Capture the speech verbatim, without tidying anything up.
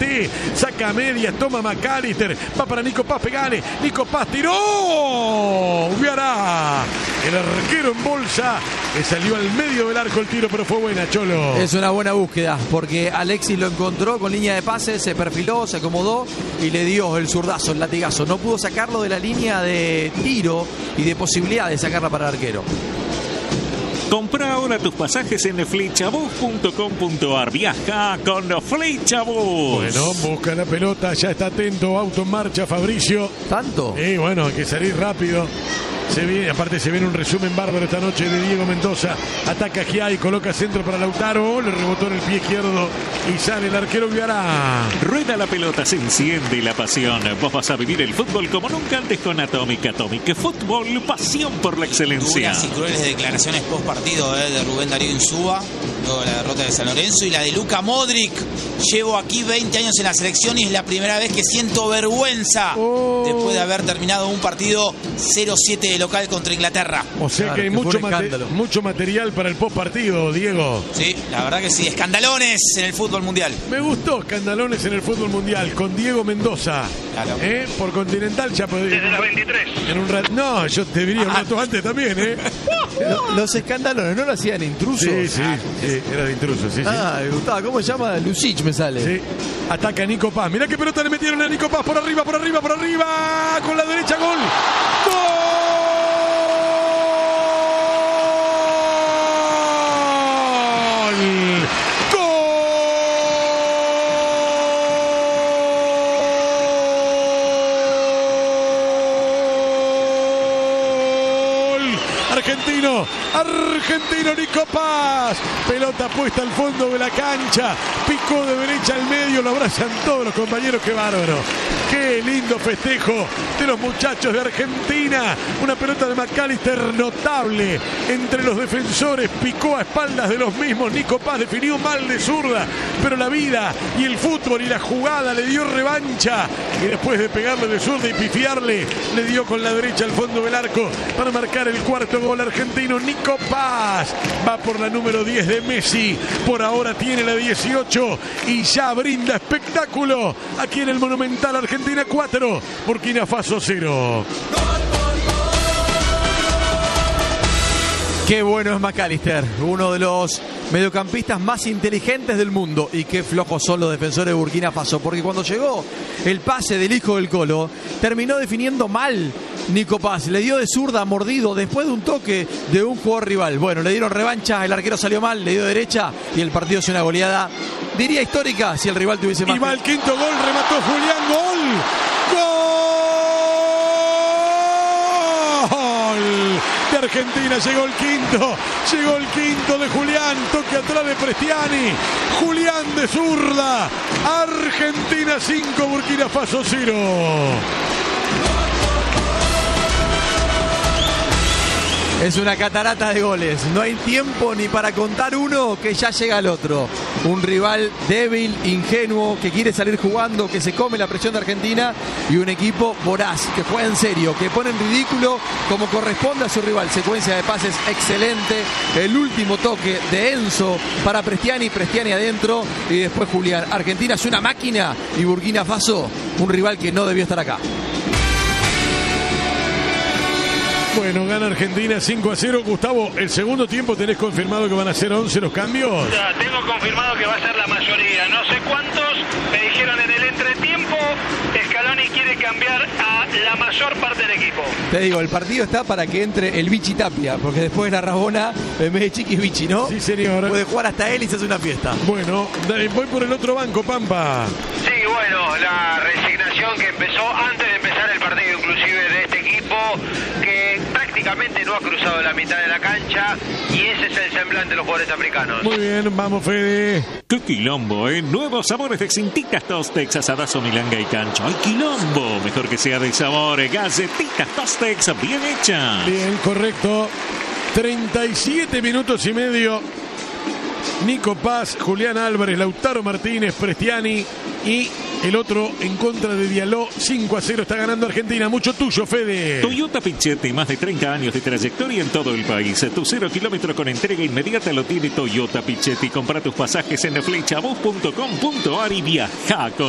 Mbappé, saca a medias, toma McAllister, va para Nico Paz, pegale, Nico Paz tiró, Viará, el arquero en bolsa, que salió al medio del arco el tiro, pero fue buena, Cholo. Es una buena búsqueda, porque Alexis lo encontró con línea de pase, se perfiló, se acomodó y le dio el zurdazo, el latigazo. No pudo sacarlo de la línea de tiro y de posibilidad de sacarla para el arquero. Compra ahora tus pasajes en flechabus punto com punto ar. Viaja con Flechabus. Bueno, busca la pelota, ya está atento, auto en marcha, Fabricio. ¿Tanto? Y bueno, hay que salir rápido. Se viene, aparte se viene un resumen bárbaro esta noche de Diego Mendoza. Ataca Giai, coloca centro para Lautaro, le rebotó en el pie izquierdo y sale el arquero Viará. Rueda la pelota, se enciende la pasión. Vos vas a vivir el fútbol como nunca antes con Atomic. Atomic Fútbol, pasión por la excelencia. Duras y crueles declaraciones post partido eh, de Rubén Darío Insúa, luego la derrota de San Lorenzo, y la de Luka Modric. Llevo aquí veinte años en la selección y es la primera vez que siento vergüenza oh. después de haber terminado un partido cero siete de local contra Inglaterra. O sea claro, que hay que mucho, mate mucho material para el post partido, Diego. Sí, la verdad que sí. Escandalones en el fútbol mundial. Me gustó escandalones en el fútbol mundial con Diego Mendoza. Claro. ¿Eh? Por Continental ya podría. Desde las veintitrés. En un rato. No, yo te diría un rato antes también, ¿eh? Los escandalones no lo hacían intrusos. Sí, sí, ah, sí, era de intrusos, sí, ah, sí. me gustaba. ¿Cómo se llama? Lucic me sale. Sí. Ataca Nico Paz. Mirá qué pelota le metieron a Nico Paz por arriba, por arriba, por arriba. Con la derecha, gol. ¡Gol! Argentino, argentino Nico Paz, pelota puesta al fondo de la cancha, picó de derecha al medio, lo abrazan todos los compañeros, qué bárbaro, qué lindo festejo de los muchachos de Argentina, una pelota de McAllister notable entre los defensores, picó a espaldas de los mismos, Nico Paz definió mal de zurda, pero la vida y el fútbol y la jugada le dio revancha, y después de pegarle de zurda y pifiarle, le dio con la derecha al fondo del arco para marcar el cuarto gol argentino. Nico Paz va por la número diez de Messi, por ahora tiene la dieciocho y ya brinda espectáculo aquí en el Monumental. Argentina cuatro, Burkina Faso cero. Qué bueno es McAllister, uno de los mediocampistas más inteligentes del mundo, y qué flojos son los defensores de Burkina Faso, porque cuando llegó el pase del hijo del Colo, terminó definiendo mal Nico Paz, le dio de zurda, mordido, después de un toque de un jugador rival. Bueno, le dieron revancha, el arquero salió mal, le dio derecha y el partido es una goleada, diría histórica, si el rival tuviese más. Y va el quinto gol, remató Julián, gol, gol de Argentina, llegó el quinto, llegó el quinto de Julián, toque atrás de Prestiani, Julián de zurda, Argentina cinco, Burkina Faso cero. Es una catarata de goles, no hay tiempo ni para contar uno que ya llega el otro. Un rival débil, ingenuo, que quiere salir jugando, que se come la presión de Argentina, y un equipo voraz, que juega en serio, que pone en ridículo como corresponde a su rival. Secuencia de pases excelente, el último toque de Enzo para Prestiani, Prestiani adentro y después Julián. Argentina es una máquina y Burkina Faso un rival que no debió estar acá. Bueno, gana Argentina cinco a cero. Gustavo, el segundo tiempo tenés confirmado que van a ser once los cambios. Ya, tengo confirmado que va a ser la mayoría. No sé cuántos, me dijeron en el entretiempo, Scaloni quiere cambiar a la mayor parte del equipo. Te digo, el partido está para que entre el Vichy Tapia, porque después de la Rabona, en vez de Chiqui es Vichy, ¿no? Sí, señor. Puede jugar hasta él y se hace una fiesta. Bueno, voy por el otro banco, Pampa. Sí, bueno, la resignación que empezó antes de empezar el partido, inclusive de este equipo, que prácticamente no ha cruzado la mitad de la cancha, y ese es el semblante de los jugadores africanos. Muy bien, vamos, Fede. ¡Qué quilombo, eh! Nuevos sabores de Cintitas Tostex, asadazo, milanga y cancho. ¡Ay, quilombo! Mejor que sea de sabor, galletitas Tostex, bien hecha. Bien, correcto. treinta y siete minutos y medio. Nico Paz, Julián Álvarez, Lautaro Martínez, Prestiani y el otro en contra de Diallo. Cinco a cero está ganando Argentina. Mucho tuyo, Fede. Toyota Pichetti, más de treinta años de trayectoria en todo el país. Tu cero kilómetro con entrega inmediata lo tiene Toyota Pichetti. Compra tus pasajes en flechabus punto com punto ar y viaja con